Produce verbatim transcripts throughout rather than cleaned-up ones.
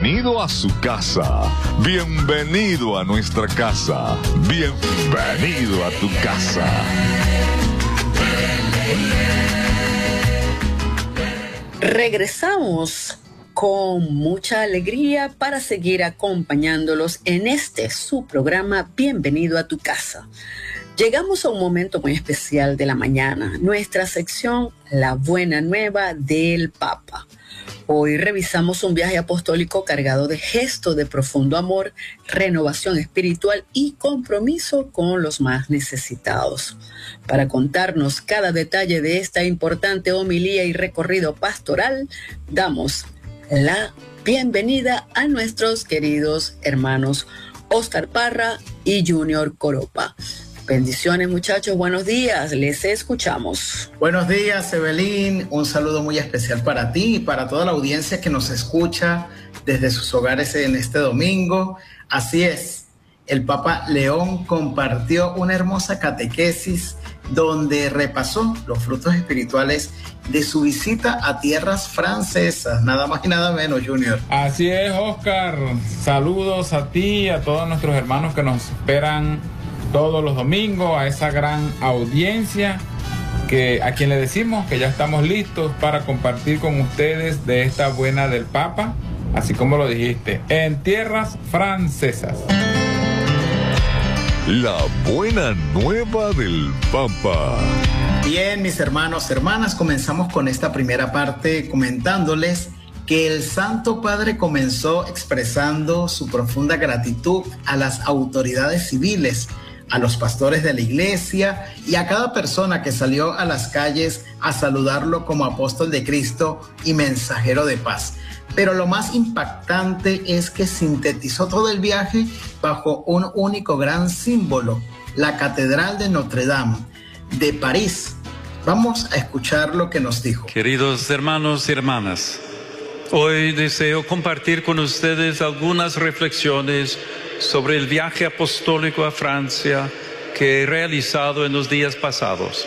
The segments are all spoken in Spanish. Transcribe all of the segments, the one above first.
bienvenido a su casa. Bienvenido a nuestra casa. Bienvenido a tu casa. Regresamos con mucha alegría para seguir acompañándolos en este su programa Bienvenido a tu casa. Llegamos a un momento muy especial de la mañana, nuestra sección La Buena Nueva del Papa. Hoy revisamos un viaje apostólico cargado de gestos de profundo amor, renovación espiritual y compromiso con los más necesitados. Para contarnos cada detalle de esta importante homilía y recorrido pastoral, damos la bienvenida a nuestros queridos hermanos Óscar Parra y Junior Coropa. Bendiciones, muchachos, buenos días, les escuchamos. Buenos días, Evelyn, un saludo muy especial para ti y para toda la audiencia que nos escucha desde sus hogares en este domingo. Así es, el Papa León compartió una hermosa catequesis donde repasó los frutos espirituales de su visita a tierras francesas, nada más y nada menos, Junior. Así es, Óscar, saludos a ti y a todos nuestros hermanos que nos esperan todos los domingos, a esa gran audiencia que a quien le decimos que ya estamos listos para compartir con ustedes de esta buena del Papa, así como lo dijiste, en tierras francesas. La buena nueva del Papa. Bien, mis hermanos, hermanas, comenzamos con esta primera parte comentándoles que el Santo Padre comenzó expresando su profunda gratitud a las autoridades civiles, a los pastores de la iglesia y a cada persona que salió a las calles a saludarlo como apóstol de Cristo y mensajero de paz. Pero lo más impactante es que sintetizó todo el viaje bajo un único gran símbolo, la Catedral de Notre Dame de París. Vamos a escuchar lo que nos dijo. Queridos hermanos y hermanas, hoy deseo compartir con ustedes algunas reflexiones sobre el viaje apostólico a Francia que he realizado en los días pasados.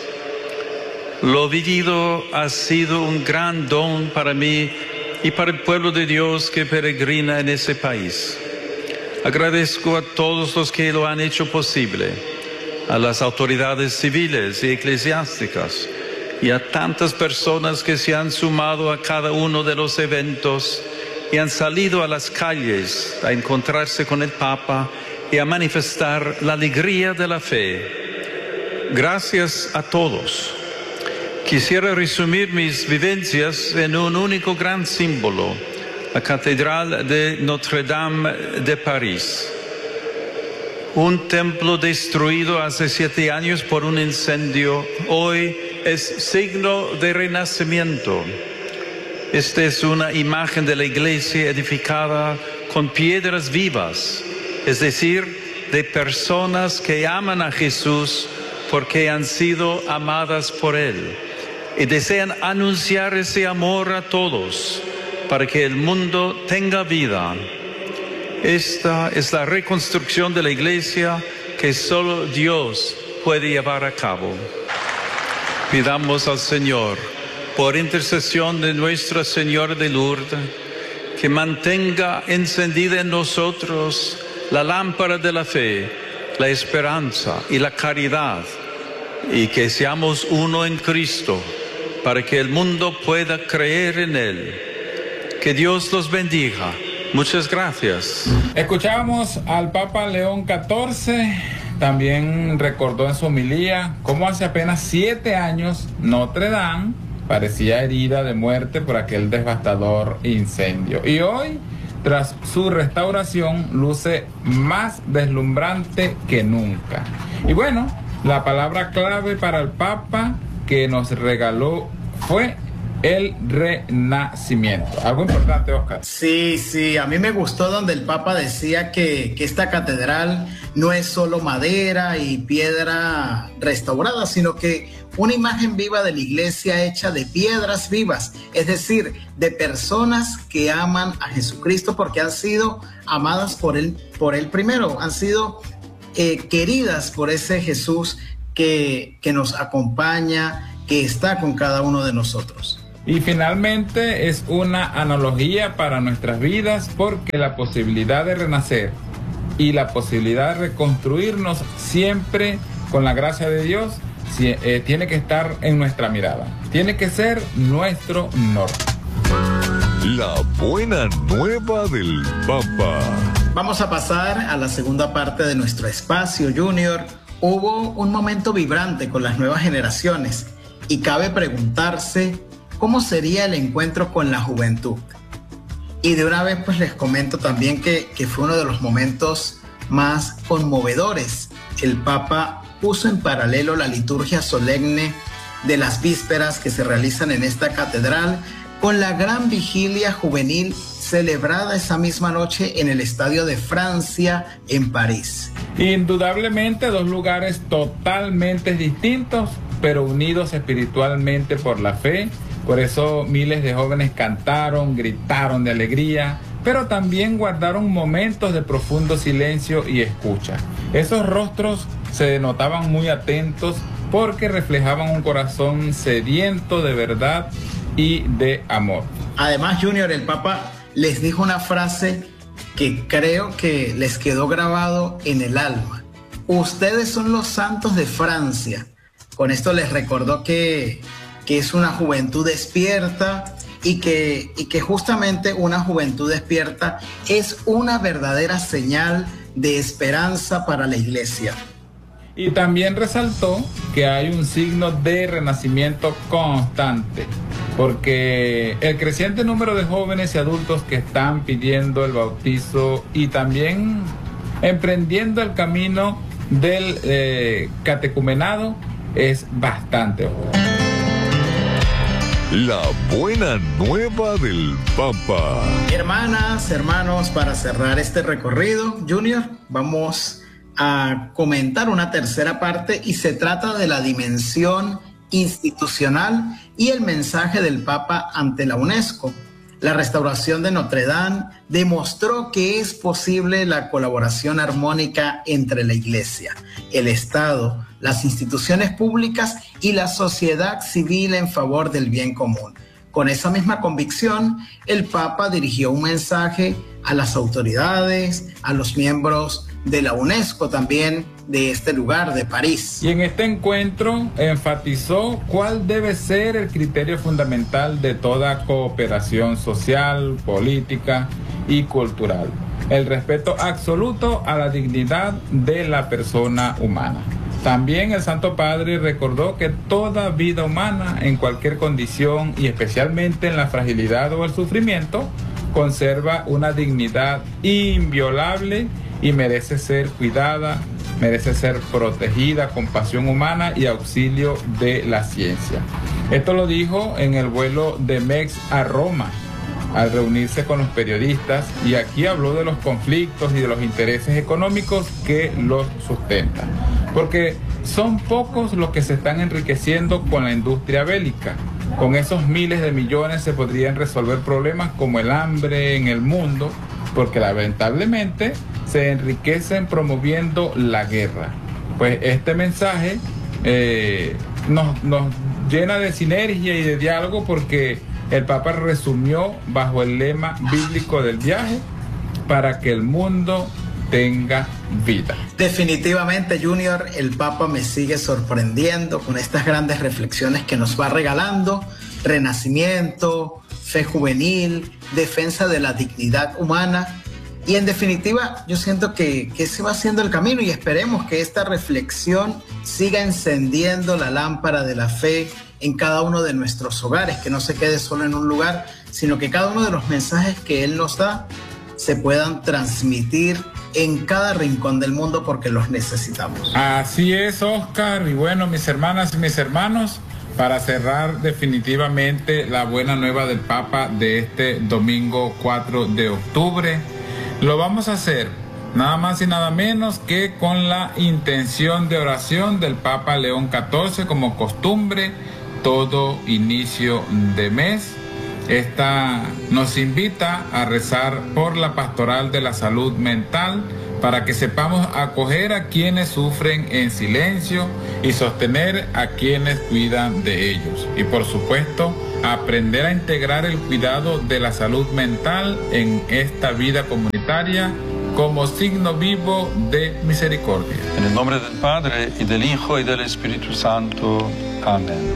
Lo vivido ha sido un gran don para mí y para el pueblo de Dios que peregrina en ese país. Agradezco a todos los que lo han hecho posible, a las autoridades civiles y eclesiásticas y a tantas personas que se han sumado a cada uno de los eventos y han salido a las calles a encontrarse con el Papa y a manifestar la alegría de la fe. Gracias a todos. Quisiera resumir mis vivencias en un único gran símbolo, la Catedral de Notre Dame de París. Un templo destruido hace siete años por un incendio, hoy es signo de renacimiento. Esta es una imagen de la iglesia edificada con piedras vivas, es decir, de personas que aman a Jesús porque han sido amadas por Él y desean anunciar ese amor a todos para que el mundo tenga vida. Esta es la reconstrucción de la iglesia que solo Dios puede llevar a cabo. Pidamos al Señor, por intercesión de Nuestra Señora de Lourdes, que mantenga encendida en nosotros la lámpara de la fe, la esperanza y la caridad, y que seamos uno en Cristo, para que el mundo pueda creer en Él. Que Dios los bendiga. Muchas gracias. Escuchábamos al Papa León catorce, también recordó en su homilía cómo hace apenas siete años Notre Dame parecía herida de muerte por aquel devastador incendio. Y hoy, tras su restauración, luce más deslumbrante que nunca. Y bueno, la palabra clave para el Papa que nos regaló fue el renacimiento. Algo importante, Óscar. Sí, sí, a mí me gustó donde el Papa decía que, que esta catedral no es solo madera y piedra restaurada, sino que una imagen viva de la iglesia hecha de piedras vivas, es decir, de personas que aman a Jesucristo porque han sido amadas por él, por él primero, han sido eh, queridas por ese Jesús que, que nos acompaña, que está con cada uno de nosotros. Y finalmente es una analogía para nuestras vidas, porque la posibilidad de renacer y la posibilidad de reconstruirnos siempre con la gracia de Dios eh, tiene que estar en nuestra mirada, tiene que ser nuestro norte. La buena nueva del Papa. Vamos a pasar a la segunda parte de nuestro espacio, Junior. Hubo un momento vibrante con las nuevas generaciones y cabe preguntarse cómo sería el encuentro con la juventud. Y de una vez pues les comento también que, que fue uno de los momentos más conmovedores. El Papa puso en paralelo la liturgia solemne de las vísperas que se realizan en esta catedral con la gran vigilia juvenil celebrada esa misma noche en el Estadio de Francia en París. Indudablemente dos lugares totalmente distintos, pero unidos espiritualmente por la fe. Por eso miles de jóvenes cantaron, gritaron de alegría, pero también guardaron momentos de profundo silencio y escucha. Esos rostros se denotaban muy atentos porque reflejaban un corazón sediento de verdad y de amor. Además, Junior, el Papa les dijo una frase que creo que les quedó grabado en el alma. Ustedes son los santos de Francia. Con esto les recordó que, que es una juventud despierta y que, y que justamente una juventud despierta es una verdadera señal de esperanza para la Iglesia. Y también resaltó que hay un signo de renacimiento constante, porque el creciente número de jóvenes y adultos que están pidiendo el bautizo y también emprendiendo el camino del eh, catecumenado es bastante bueno. La buena nueva del Papa. Hermanas, hermanos, para cerrar este recorrido, Junior, vamos a comentar una tercera parte y se trata de la dimensión institucional y el mensaje del Papa ante la UNESCO. La restauración de Notre Dame demostró que es posible la colaboración armónica entre la Iglesia, el Estado, las instituciones públicas y la sociedad civil en favor del bien común. Con esa misma convicción, el Papa dirigió un mensaje a las autoridades, a los miembros de la UNESCO también de este lugar, de París. Y en este encuentro enfatizó cuál debe ser el criterio fundamental de toda cooperación social, política y cultural: el respeto absoluto a la dignidad de la persona humana. También el Santo Padre recordó que toda vida humana, en cualquier condición y especialmente en la fragilidad o el sufrimiento, conserva una dignidad inviolable y merece ser cuidada, merece ser protegida con pasión humana y auxilio de la ciencia. Esto lo dijo en el vuelo de Metz a Roma, al reunirse con los periodistas, y aquí habló de los conflictos y de los intereses económicos que los sustentan, porque son pocos los que se están enriqueciendo con la industria bélica. Con esos miles de millones se podrían resolver problemas como el hambre en el mundo, porque lamentablemente se enriquecen promoviendo la guerra. Pues este mensaje eh, nos, nos llena de sinergia y de diálogo, porque el Papa resumió bajo el lema bíblico del viaje: para que el mundo tenga vida. Definitivamente, Junior, el Papa me sigue sorprendiendo con estas grandes reflexiones que nos va regalando: renacimiento, fe juvenil, defensa de la dignidad humana. Y en definitiva, yo siento que, que ese va siendo el camino, y esperemos que esta reflexión siga encendiendo la lámpara de la fe en cada uno de nuestros hogares, que no se quede solo en un lugar, sino que cada uno de los mensajes que Él nos da se puedan transmitir en cada rincón del mundo, porque los necesitamos. Así es, Oscar. Y bueno, mis hermanas y mis hermanos, para cerrar definitivamente la buena nueva del Papa de este domingo cuatro de octubre, lo vamos a hacer nada más y nada menos que con la intención de oración del Papa León catorce, como costumbre, todo inicio de mes. Esta nos invita a rezar por la pastoral de la salud mental, para que sepamos acoger a quienes sufren en silencio y sostener a quienes cuidan de ellos. Y por supuesto, aprender a integrar el cuidado de la salud mental en esta vida comunitaria como signo vivo de misericordia. En el nombre del Padre, y del Hijo, y del Espíritu Santo. Amén.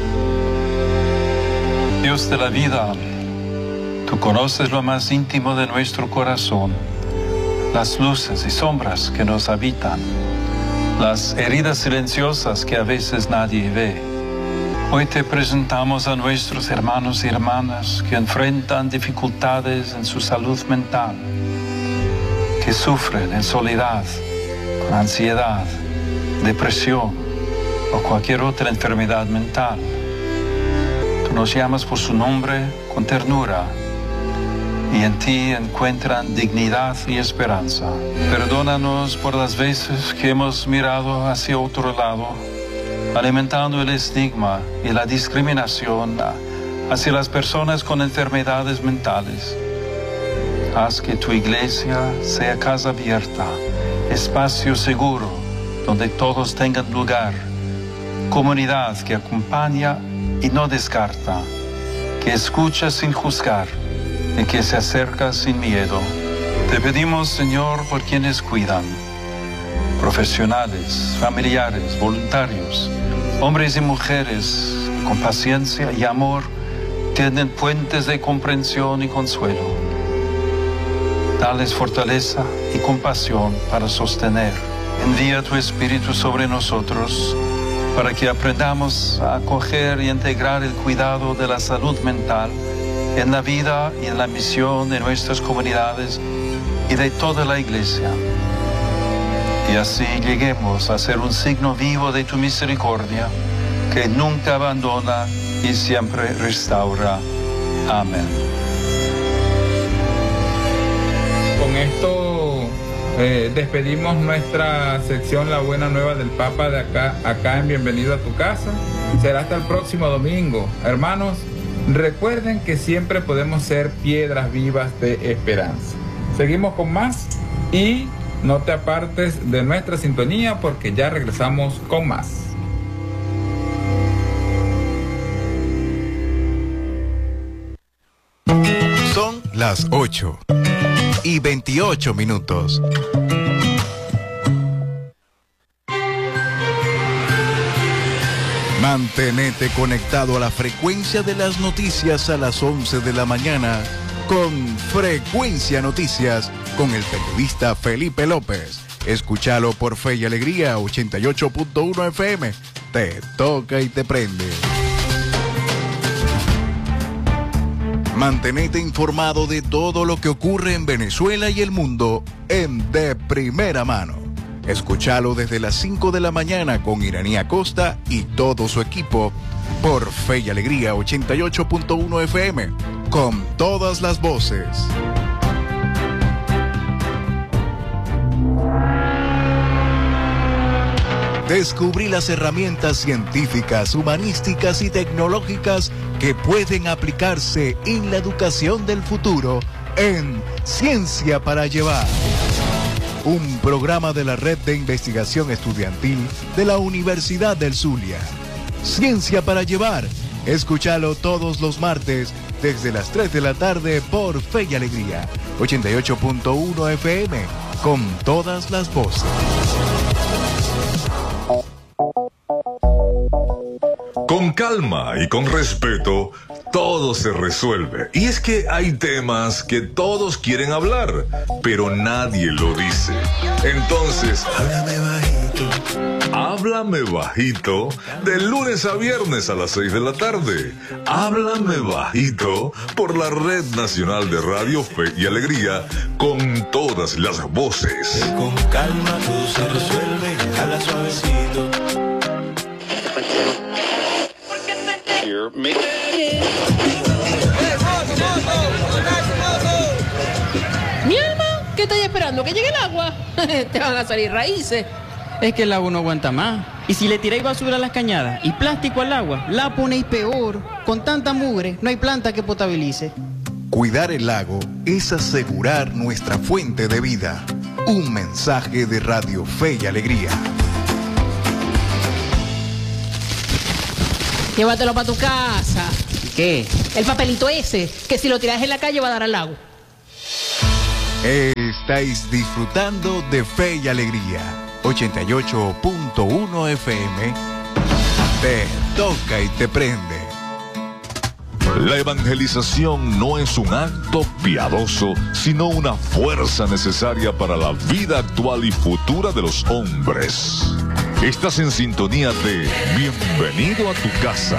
Dios de la vida, tú conoces lo más íntimo de nuestro corazón, las luces y sombras que nos habitan, las heridas silenciosas que a veces nadie ve. Hoy te presentamos a nuestros hermanos y hermanas que enfrentan dificultades en su salud mental, que sufren en soledad, con ansiedad, depresión o cualquier otra enfermedad mental. Tú nos llamas por su nombre con ternura y en ti encuentran dignidad y esperanza. Perdónanos por las veces que hemos mirado hacia otro lado, alimentando el estigma y la discriminación hacia las personas con enfermedades mentales. Haz que tu iglesia sea casa abierta, espacio seguro donde todos tengan lugar, comunidad que acompaña y no descarta, que escucha sin juzgar y que se acerca sin miedo. Te pedimos, Señor, por quienes cuidan, profesionales, familiares, voluntarios, hombres y mujeres que con paciencia y amor tienen puentes de comprensión y consuelo. Dales fortaleza y compasión para sostener. Envía tu Espíritu sobre nosotros para que aprendamos a acoger y integrar el cuidado de la salud mental en la vida y en la misión de nuestras comunidades y de toda la Iglesia. Y así lleguemos a ser un signo vivo de tu misericordia, que nunca abandona y siempre restaura. Amén. Con esto eh, despedimos nuestra sección La Buena Nueva del Papa de acá, acá en Bienvenido a tu Casa. Será hasta el próximo domingo. Hermanos, recuerden que siempre podemos ser piedras vivas de esperanza. Seguimos con más y no te apartes de nuestra sintonía porque ya regresamos con más. Son las ocho y veintiocho minutos. Mantenete conectado a la frecuencia de las noticias a las once de la mañana con Frecuencia Noticias con el periodista Felipe López. Escúchalo por Fe y Alegría ochenta y ocho punto uno F M. Te toca y te prende. Mantenete informado de todo lo que ocurre en Venezuela y el mundo en De Primera Mano. Escúchalo desde las cinco de la mañana con Iranía Costa y todo su equipo por Fe y Alegría ochenta y ocho punto uno F M, con todas las voces. Descubrí las herramientas científicas, humanísticas y tecnológicas que pueden aplicarse en la educación del futuro en Ciencia para Llevar. Un programa de la Red de Investigación Estudiantil de la Universidad del Zulia. Ciencia para Llevar. Escúchalo todos los martes desde las tres de la tarde por Fe y Alegría ochenta y ocho punto uno F M, con todas las voces. Con calma y con respeto, todo se resuelve. Y es que hay temas que todos quieren hablar, pero nadie lo dice. Entonces, háblame bajito. Háblame bajito, de lunes a viernes a las seis de la tarde. Háblame bajito por la Red Nacional de Radio Fe y Alegría, con todas las voces. Con calma todo se resuelve, habla suavecito. Mi alma, ¿qué estás esperando? ¿Que llegue el agua? Te van a salir raíces. Es que el agua no aguanta más. Y si le tiráis basura a las cañadas y plástico al agua, la ponéis peor. Con tanta mugre, no hay planta que potabilice. Cuidar el lago es asegurar nuestra fuente de vida. Un mensaje de Radio Fe y Alegría. Llévatelo para tu casa. ¿Qué? El papelito ese, que si lo tiras en la calle va a dar al lago. Estáis disfrutando de Fe y Alegría. ochenta y ocho punto uno F M. Te toca y te prende. La evangelización no es un acto piadoso, sino una fuerza necesaria para la vida actual y futura de los hombres. Estás en sintonía de Bienvenido a tu casa.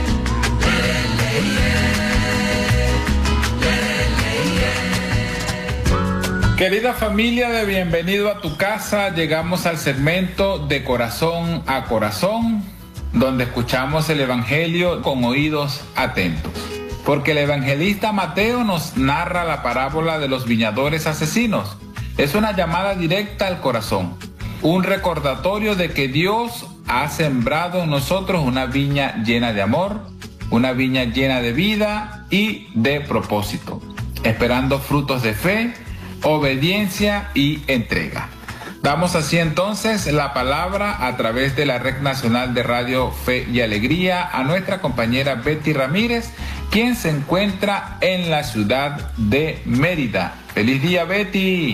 Querida familia de Bienvenido a tu casa, llegamos al segmento de corazón a corazón, donde escuchamos el Evangelio con oídos atentos. Porque el evangelista Mateo nos narra la parábola de los viñadores asesinos. Es una llamada directa al corazón, un recordatorio de que Dios ha sembrado en nosotros una viña llena de amor, una viña llena de vida y de propósito, esperando frutos de fe, obediencia y entrega. Damos así entonces la palabra a través de la Red Nacional de Radio Fe y Alegría a nuestra compañera Betty Ramírez, quien se encuentra en la ciudad de Mérida. ¡Feliz día, Betty!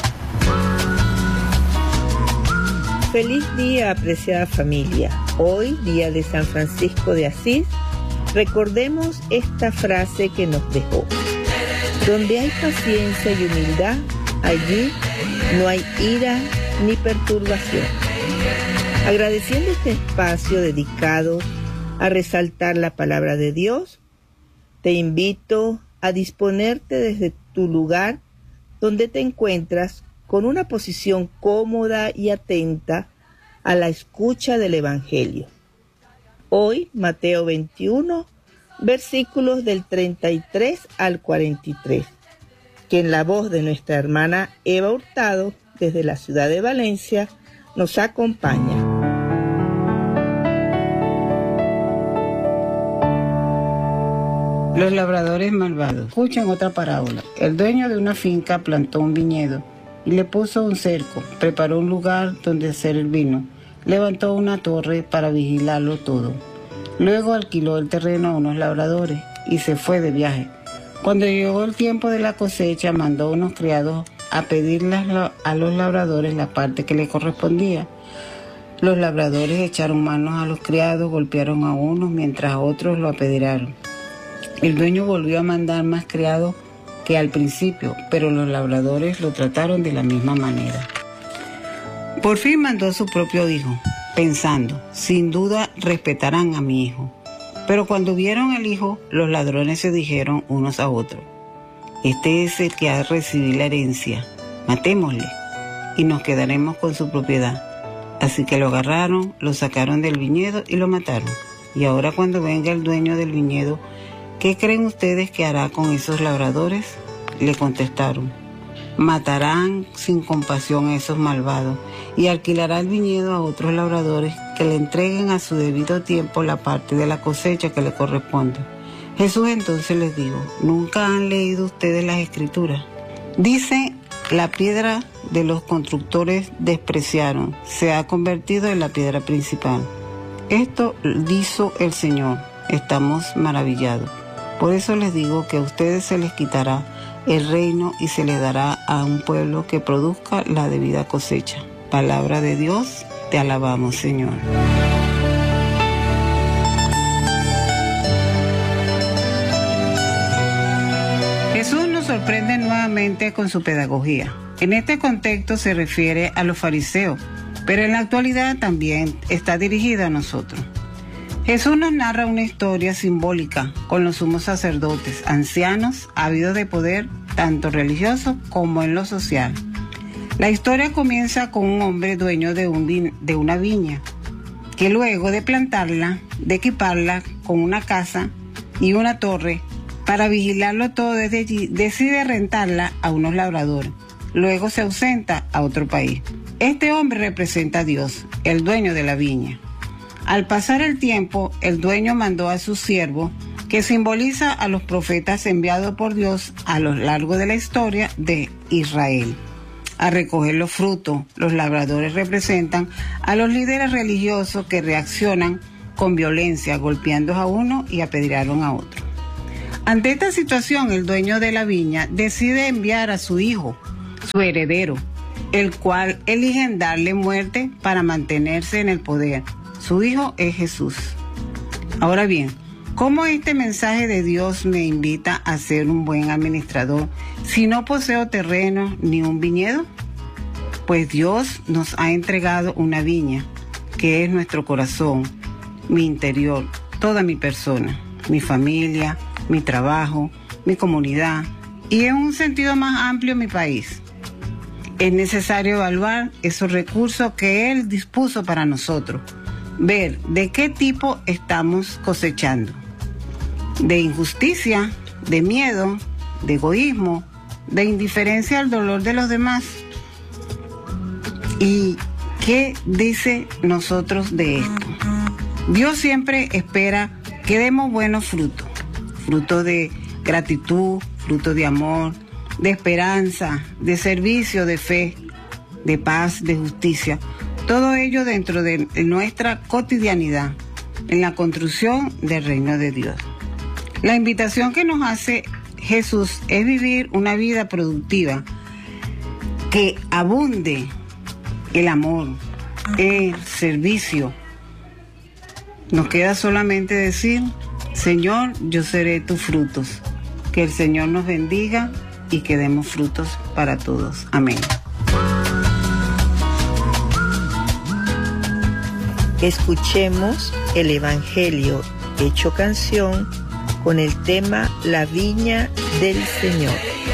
Feliz día, apreciada familia. Hoy, día de San Francisco de Asís, recordemos esta frase que nos dejó. Donde hay paciencia y humildad, allí no hay ira ni perturbación. Agradeciendo este espacio dedicado a resaltar la palabra de Dios, te invito a disponerte desde tu lugar donde te encuentras con una posición cómoda y atenta a la escucha del Evangelio. Hoy, Mateo veintiuno, versículos del treinta y tres al cuarenta y tres, que en la voz de nuestra hermana Eva Hurtado, desde la ciudad de Valencia, nos acompaña. Los labradores malvados. Escuchen otra parábola. El dueño de una finca plantó un viñedo y le puso un cerco, preparó un lugar donde hacer el vino, levantó una torre para vigilarlo todo. Luego alquiló el terreno a unos labradores y se fue de viaje. Cuando llegó el tiempo de la cosecha, mandó a unos criados a pedirle a los labradores la parte que le correspondía. Los labradores echaron manos a los criados, golpearon a unos mientras a otros lo apedrearon. El dueño volvió a mandar más criados que al principio, pero los labradores lo trataron de la misma manera. Por fin mandó a su propio hijo, pensando, sin duda respetarán a mi hijo. Pero cuando vieron al hijo, los ladrones se dijeron unos a otros: este es el que ha recibido la herencia, matémosle y nos quedaremos con su propiedad. Así que lo agarraron, lo sacaron del viñedo y lo mataron. Y ahora cuando venga el dueño del viñedo, ¿qué creen ustedes que hará con esos labradores? Le contestaron: matarán sin compasión a esos malvados y alquilará el viñedo a otros labradores que le entreguen a su debido tiempo la parte de la cosecha que le corresponde. Jesús entonces les dijo: ¿nunca han leído ustedes las Escrituras? Dice, la piedra de los constructores despreciaron, se ha convertido en la piedra principal. Esto hizo el Señor, estamos maravillados. Por eso les digo que a ustedes se les quitará el reino y se les dará a un pueblo que produzca la debida cosecha. Palabra de Dios, te alabamos, Señor. Jesús nos sorprende nuevamente con su pedagogía. En este contexto se refiere a los fariseos, pero en la actualidad también está dirigida a nosotros. Jesús nos narra una historia simbólica con los sumos sacerdotes, ancianos, ávidos de poder, tanto religioso como en lo social. La historia comienza con un hombre dueño de, un vi- de una viña, que luego de plantarla, de equiparla con una casa y una torre, para vigilarlo todo desde allí, decide rentarla a unos labradores. Luego se ausenta a otro país. Este hombre representa a Dios, el dueño de la viña. Al pasar el tiempo, el dueño mandó a su siervo, que simboliza a los profetas enviados por Dios a lo largo de la historia de Israel, a recoger los frutos. Los labradores representan a los líderes religiosos que reaccionan con violencia, golpeando a uno y apedrearon a otro. Ante esta situación, el dueño de la viña decide enviar a su hijo, su heredero, el cual eligen darle muerte para mantenerse en el poder. Su hijo es Jesús. Ahora bien, ¿cómo este mensaje de Dios me invita a ser un buen administrador si no poseo terreno ni un viñedo? Pues Dios nos ha entregado una viña, que es nuestro corazón, mi interior, toda mi persona, mi familia, mi trabajo, mi comunidad y en un sentido más amplio mi país. Es necesario evaluar esos recursos que Él dispuso para nosotros, ver de qué tipo estamos cosechando. De injusticia, de miedo, de egoísmo, de indiferencia al dolor de los demás. ¿Y qué dice nosotros de esto? Dios siempre espera que demos buenos frutos, frutos de gratitud, frutos de amor, de esperanza, de servicio, de fe, de paz, de justicia. Todo ello dentro de nuestra cotidianidad, en la construcción del reino de Dios. La invitación que nos hace Jesús es vivir una vida productiva que abunde el amor, el servicio. Nos queda solamente decir: Señor, yo seré tus frutos. Que el Señor nos bendiga y que demos frutos para todos. Amén. Escuchemos el Evangelio hecho canción con el tema La Viña del Señor.